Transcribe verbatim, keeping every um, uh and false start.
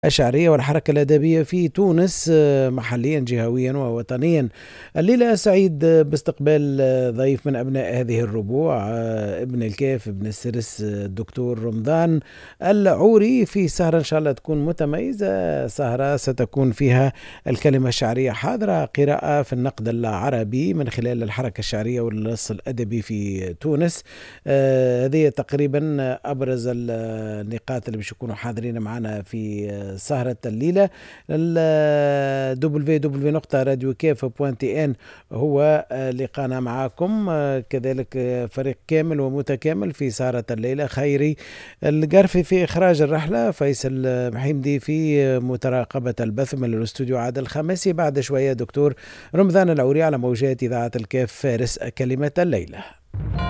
الشعرية والحركة الأدبية في تونس محليا جهويا ووطنيا. الليلة سعيد باستقبال ضيف من أبناء هذه الربوع، ابن الكيف ابن السرس الدكتور رمضان العوري، في سهرة إن شاء الله تكون متميزة. سهرة ستكون فيها الكلمة الشعرية حاضرة، قراءة في النقد العربي من خلال الحركة الشعرية والنص الأدبي في تونس. هذه تقريبا أبرز النقاط اللي باش يكونوا حاضرين معنا في سهرة الليلة. دبليو دبليو نقطة راديو كيف بوانتي ان هو لقانا معاكم، كذلك فريق كامل ومتكامل في سهرة الليلة. خيري القرفي في إخراج الرحلة، فيصل محمدي في متراقبة البث من الاستوديو عادل الخامسي. بعد شوية دكتور رمضان العوري على موجات إذاعة الكيف فارس كلمة الليلة.